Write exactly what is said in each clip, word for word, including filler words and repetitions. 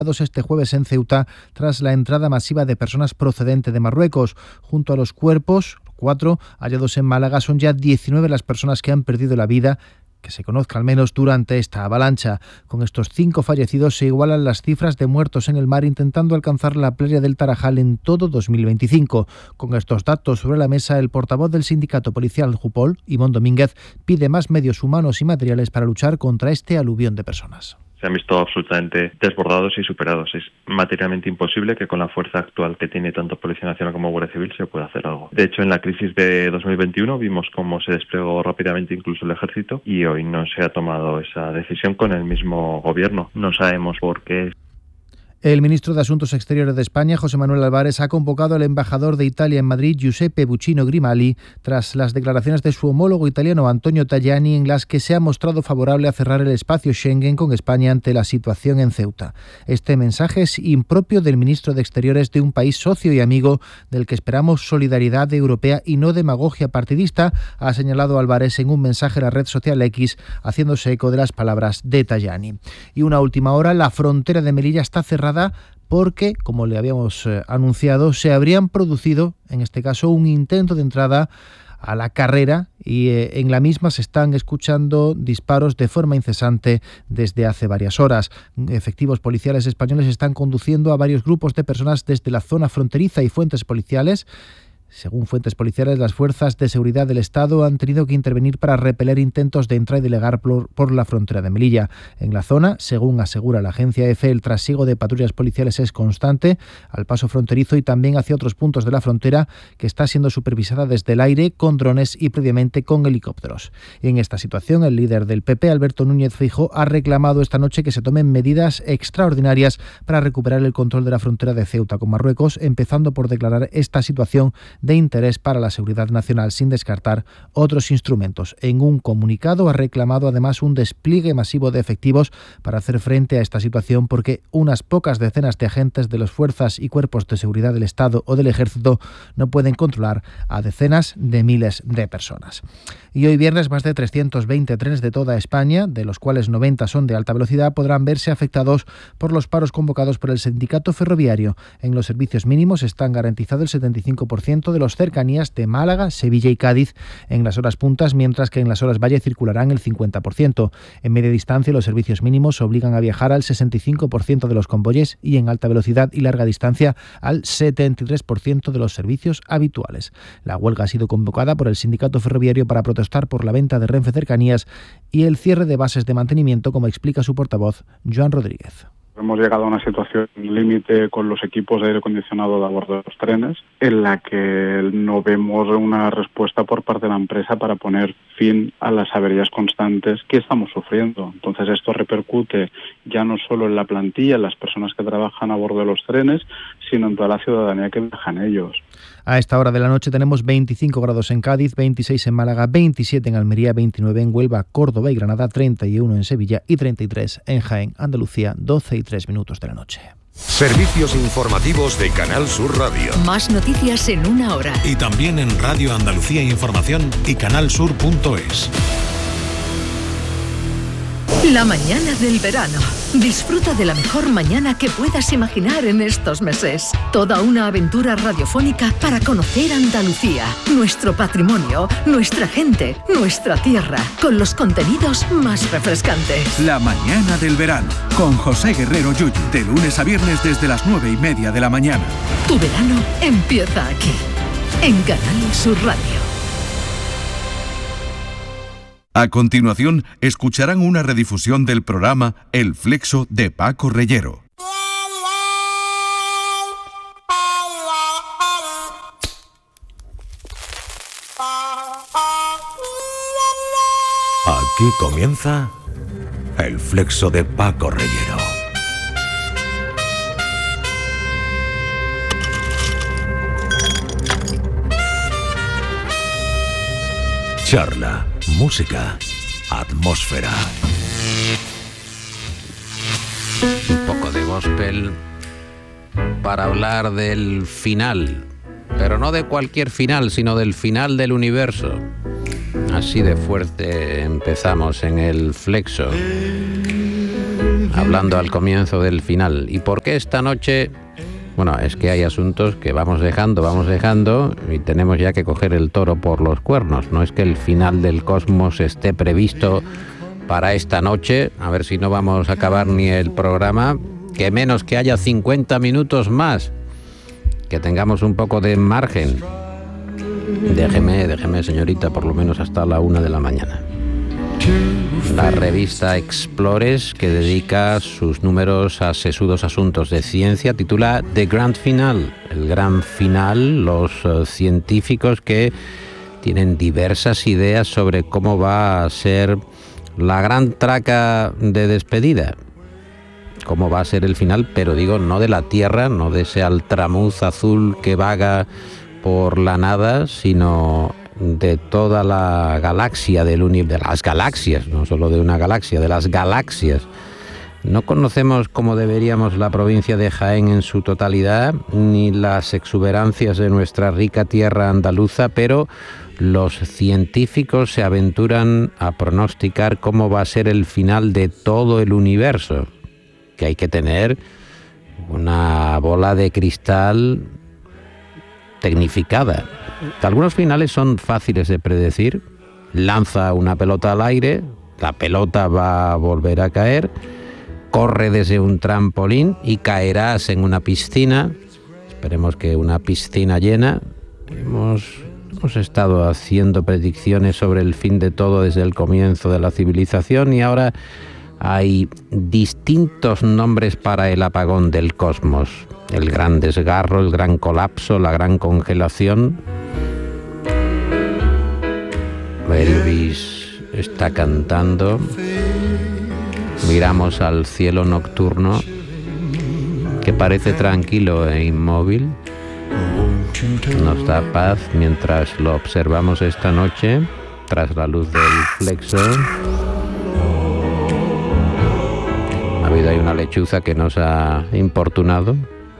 este jueves en Ceuta tras la entrada masiva de personas procedentes de Marruecos. Junto a los cuerpos, cuatro hallados en Málaga, son ya diecinueve las personas que han perdido la vida, que se conozca al menos, durante esta avalancha. Con estos cinco fallecidos se igualan las cifras de muertos en el mar, intentando alcanzar la playa del Tarajal en todo dos mil veinticinco. Con estos datos sobre la mesa, el portavoz del sindicato policial Jupol, Ivón Domínguez, pide más medios humanos y materiales para luchar contra este aluvión de personas. Se han visto absolutamente desbordados y superados. Es materialmente imposible que con la fuerza actual que tiene tanto Policía Nacional como Guardia Civil se pueda hacer algo. De hecho, en la crisis de dos mil veintiuno vimos cómo se desplegó rápidamente incluso el ejército, y hoy no se ha tomado esa decisión con el mismo gobierno. No sabemos por qué. El ministro de Asuntos Exteriores de España, José Manuel Álvarez, ha convocado al embajador de Italia en Madrid, Giuseppe Buccino Grimali, tras las declaraciones de su homólogo italiano Antonio Tajani, en las que se ha mostrado favorable a cerrar el espacio Schengen con España ante la situación en Ceuta. Este mensaje es impropio del ministro de Exteriores de un país socio y amigo del que esperamos solidaridad europea y no demagogia partidista, ha señalado Álvarez en un mensaje a la red social X, haciéndose eco de las palabras de Tajani. Y una última hora, la frontera de Melilla está cerrada porque, como le habíamos eh, anunciado, se habrían producido, en este caso, un intento de entrada a la carrera y eh, en la misma se están escuchando disparos de forma incesante desde hace varias horas. Efectivos policiales españoles están conduciendo a varios grupos de personas desde la zona fronteriza y fuentes policiales. Según fuentes policiales, las fuerzas de seguridad del Estado han tenido que intervenir para repeler intentos de entrar y delegar por, por la frontera de Melilla. En la zona, según asegura la agencia EFE, el trasiego de patrullas policiales es constante al paso fronterizo y también hacia otros puntos de la frontera, que está siendo supervisada desde el aire con drones y previamente con helicópteros. En esta situación, el líder del P P, Alberto Núñez Feijóo, ha reclamado esta noche que se tomen medidas extraordinarias para recuperar el control de la frontera de Ceuta con Marruecos, empezando por declarar esta situación de interés para la seguridad nacional, sin descartar otros instrumentos. En un comunicado ha reclamado además un despliegue masivo de efectivos para hacer frente a esta situación, porque unas pocas decenas de agentes de las fuerzas y cuerpos de seguridad del Estado o del Ejército no pueden controlar a decenas de miles de personas. Y hoy viernes, más de trescientos veinte trenes de toda España, de los cuales noventa son de alta velocidad, podrán verse afectados por los paros convocados por el sindicato ferroviario. En los servicios mínimos están garantizado el setenta y cinco por ciento de los cercanías de Málaga, Sevilla y Cádiz en las horas puntas, mientras que en las horas valle circularán el cincuenta por ciento. En media distancia, los servicios mínimos obligan a viajar al sesenta y cinco por ciento de los convoyes y en alta velocidad y larga distancia al setenta y tres por ciento de los servicios habituales. La huelga ha sido convocada por el sindicato ferroviario para protestar por la venta de Renfe Cercanías y el cierre de bases de mantenimiento, como explica su portavoz, Joan Rodríguez. Hemos llegado a una situación límite con los equipos de aire acondicionado de a bordo de los trenes, en la que no vemos una respuesta por parte de la empresa para poner fin a las averías constantes que estamos sufriendo. Entonces esto repercute ya no solo en la plantilla, en las personas que trabajan a bordo de los trenes, sino en toda la ciudadanía que viaja en ellos. A esta hora de la noche tenemos veinticinco grados en Cádiz, veintiséis en Málaga, veintisiete en Almería, veintinueve en Huelva, Córdoba y Granada, treinta y uno en Sevilla y treinta y tres en Jaén, Andalucía, doce y tres minutos de la noche. Servicios informativos de Canal Sur Radio. Más noticias en una hora. Y también en Radio Andalucía Información y canalsur punto es. La mañana del verano. Disfruta de la mejor mañana que puedas imaginar en estos meses. Toda una aventura radiofónica para conocer Andalucía, nuestro patrimonio, nuestra gente, nuestra tierra, con los contenidos más refrescantes. La mañana del verano, con José Guerrero Yuyu, de lunes a viernes desde las nueve y media de la mañana. Tu verano empieza aquí, en Canal Sur Radio. A continuación, escucharán una redifusión del programa El Flexo de Paco Reyero. Aquí comienza El Flexo de Paco Reyero. Charla, música, atmósfera. Un poco de gospel para hablar del final, pero no de cualquier final, sino del final del universo. Así de fuerte empezamos en El Flexo. hablando al comienzo del final. ¿Y por qué esta noche? Bueno, es que hay asuntos que vamos dejando, vamos dejando y tenemos ya que coger el toro por los cuernos. No es que el final del cosmos esté previsto para esta noche, a ver si no vamos a acabar ni el programa, que menos que haya cincuenta minutos más, que tengamos un poco de margen. Déjeme, déjeme, señorita, por lo menos hasta la una de la mañana. La revista Explores, que dedica sus números a sesudos asuntos de ciencia, titula The Grand Final, el gran final, los uh, científicos que tienen diversas ideas sobre cómo va a ser la gran traca de despedida, cómo va a ser el final, pero digo, no de la Tierra, no de ese altramuz azul que vaga por la nada, sino de toda la galaxia del universo, de las galaxias, no solo de una galaxia, de las galaxias. No conocemos como deberíamos la provincia de Jaén en su totalidad, ni las exuberancias de nuestra rica tierra andaluza, pero los científicos se aventuran a pronosticar cómo va a ser el final de todo el universo, que hay que tener una bola de cristal tecnificada. Algunos finales son fáciles de predecir. Lanza una pelota al aire, la pelota va a volver a caer, corre desde un trampolín y caerás en una piscina. Esperemos que una piscina llena. Hemos, hemos estado haciendo predicciones sobre el fin de todo desde el comienzo de la civilización y ahora hay distintos nombres para el apagón del cosmos. El gran desgarro, el gran colapso, la gran congelación. Elvis está cantando. Miramos al cielo nocturno, que parece tranquilo e inmóvil. Nos da paz mientras lo observamos esta noche, tras la luz del flexo. Ha habido ahí una lechuza que nos ha importunado.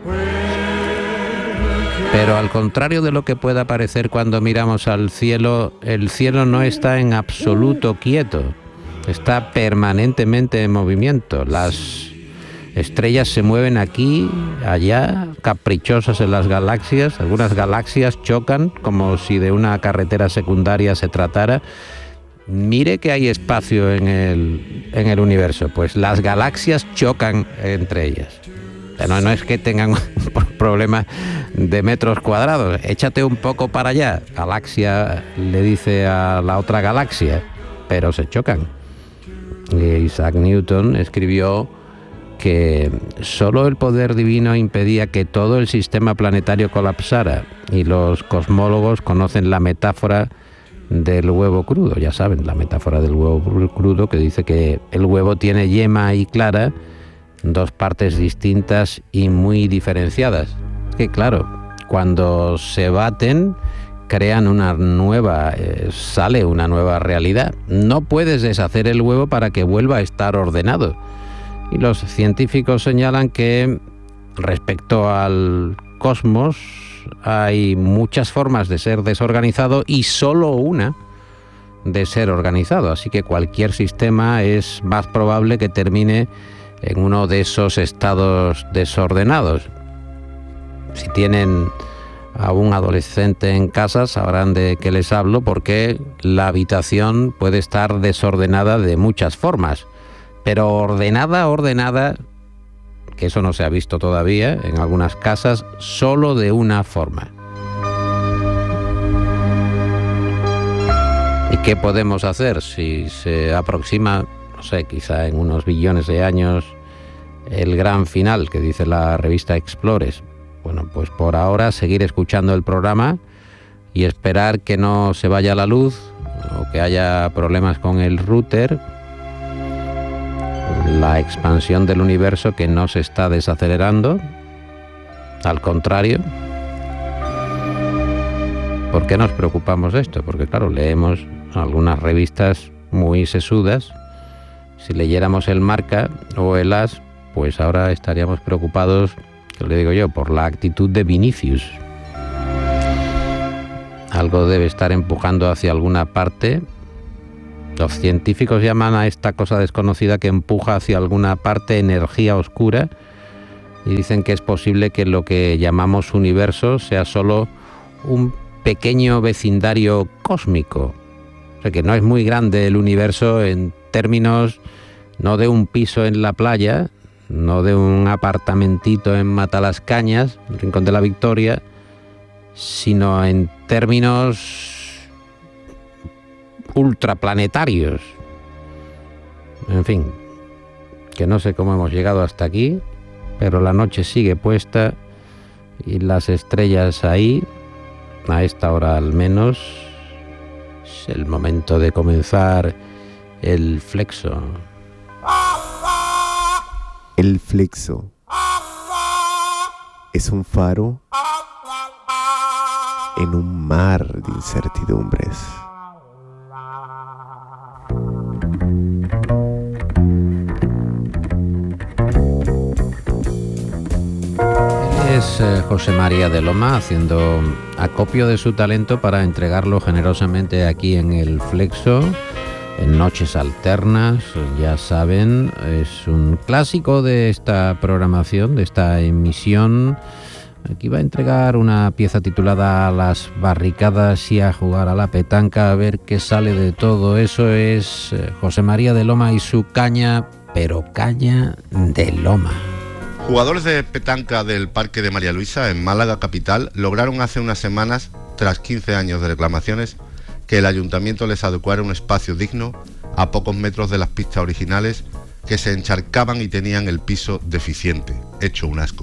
Pero al contrario de lo que pueda parecer cuando miramos al cielo, el cielo no está en absoluto quieto, está permanentemente en movimiento. Las estrellas se mueven aquí, allá, caprichosas en las galaxias. Algunas galaxias chocan como si de una carretera secundaria se tratara. Mire que hay espacio en el, en el universo, pues las galaxias chocan entre ellas. No, no es que tengan un problema de metros cuadrados, échate un poco para allá. Galaxia le dice a la otra galaxia, pero se chocan. Isaac Newton escribió que solo el poder divino impedía que todo el sistema planetario colapsara, y los cosmólogos conocen la metáfora del huevo crudo. Ya saben, la metáfora del huevo crudo, que dice que el huevo tiene yema y clara, dos partes distintas y muy diferenciadas. Que claro, cuando se baten, crean una nueva, eh, sale una nueva realidad. No puedes deshacer el huevo para que vuelva a estar ordenado. Y los científicos señalan que respecto al cosmos hay muchas formas de ser desorganizado y solo una de ser organizado. Así que cualquier sistema es más probable que termine en uno de esos estados desordenados. Si tienen a un adolescente en casa sabrán de qué les hablo, porque la habitación puede estar desordenada de muchas formas, pero ordenada, ordenada, que eso no se ha visto todavía en algunas casas, solo de una forma. ¿Y qué podemos hacer si se aproxima, no sé, quizá en unos billones de años, el gran final que dice la revista Explores? Bueno, pues por ahora seguir escuchando el programa y esperar que no se vaya la luz o que haya problemas con el router. La expansión del universo que no se está desacelerando, al contrario. ¿Por qué nos preocupamos de esto? Porque claro, leemos algunas revistas muy sesudas. Si leyéramos el Marca o el As, pues ahora estaríamos preocupados, que le digo yo, por la actitud de Vinicius. Algo debe estar empujando hacia alguna parte Los científicos llaman a esta cosa desconocida que empuja hacia alguna parte energía oscura y dicen que es posible que lo que llamamos universo sea solo un pequeño vecindario cósmico. O sea, que no es muy grande el universo en términos no de un piso en la playa, no de un apartamentito en Matalascañas, el Rincón de la Victoria, sino en términos ultraplanetarios. En fin, que no sé cómo hemos llegado hasta aquí, pero la noche sigue puesta y las estrellas ahí, a esta hora al menos. Es el momento de comenzar el Flexo. El Flexo es un faro en un mar de incertidumbres. Es eh, José María de Loma haciendo acopio de su talento para entregarlo generosamente aquí en el Flexo, en Noches Alternas. Ya saben, es un clásico de esta programación, de esta emisión. Aquí va a entregar una pieza titulada A las barricadas y a jugar a la petanca, a ver qué sale de todo eso. Es eh, José María de Loma y su caña, pero caña de loma. Jugadores de petanca del Parque de María Luisa, en Málaga capital, lograron hace unas semanas, tras quince años de reclamaciones, que el ayuntamiento les adecuara un espacio digno a pocos metros de las pistas originales que se encharcaban y tenían el piso deficiente, hecho un asco.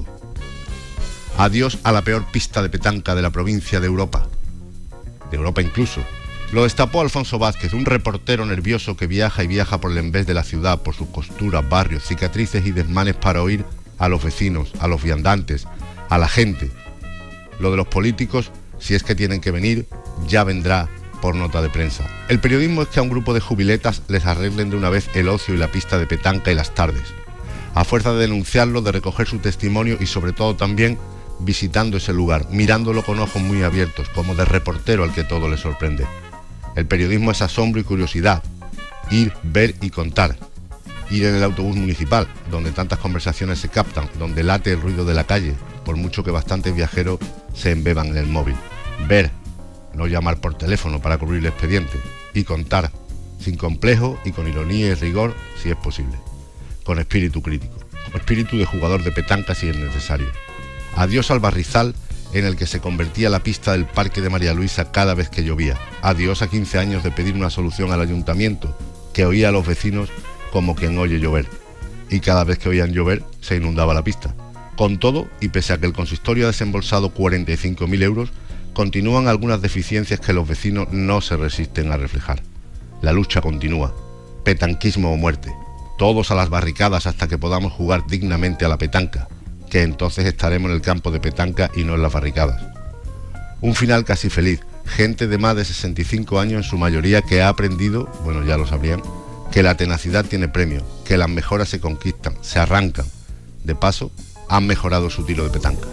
Adiós a la peor pista de petanca de la provincia de Europa, de Europa incluso. Lo destapó Alfonso Vázquez, un reportero nervioso que viaja y viaja por el envés de la ciudad, por sus costuras, barrios, cicatrices y desmanes para oír a los vecinos, a los viandantes, a la gente. Lo de los políticos, si es que tienen que venir, ya vendrá por nota de prensa. El periodismo es que a un grupo de jubiletas les arreglen de una vez el ocio y la pista de petanca y las tardes. A fuerza de denunciarlo, de recoger su testimonio y sobre todo también visitando ese lugar, mirándolo con ojos muy abiertos, como de reportero al que todo le sorprende. El periodismo es asombro y curiosidad, ir, ver y contar. Ir en el autobús municipal, donde tantas conversaciones se captan, donde late el ruido de la calle, por mucho que bastantes viajeros se embeban en el móvil. Ver, no llamar por teléfono para cubrir el expediente. Y contar, sin complejo y con ironía y rigor, si es posible. Con espíritu crítico, con espíritu de jugador de petanca si es necesario. Adiós al barrizal en el que se convertía la pista del Parque de María Luisa cada vez que llovía. Adiós a quince años de pedir una solución al ayuntamiento, que oía a los vecinos como quien oye llover, y cada vez que oían llover se inundaba la pista. Con todo, y pese a que el consistorio ha desembolsado cuarenta y cinco mil euros, continúan algunas deficiencias que los vecinos no se resisten a reflejar. La lucha continúa, petanquismo o muerte, todos a las barricadas hasta que podamos jugar dignamente a la petanca, que entonces estaremos en el campo de petanca y no en las barricadas. Un final casi feliz, gente de más de sesenta y cinco años en su mayoría que ha aprendido, bueno ya lo sabrían, que la tenacidad tiene premio, que las mejoras se conquistan, se arrancan. De paso, han mejorado su tiro de petanca.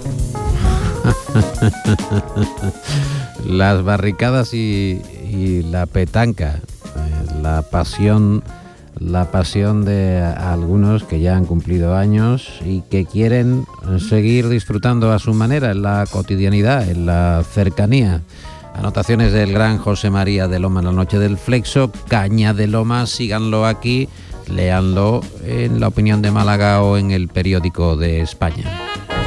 Las barricadas y, y la petanca, eh, la pasión, la pasión de algunos que ya han cumplido años y que quieren seguir disfrutando a su manera, en la cotidianidad, en la cercanía. Anotaciones del gran José María de Loma en la noche del Flexo, caña de loma, síganlo aquí, léanlo en La Opinión de Málaga o en el Periódico de España.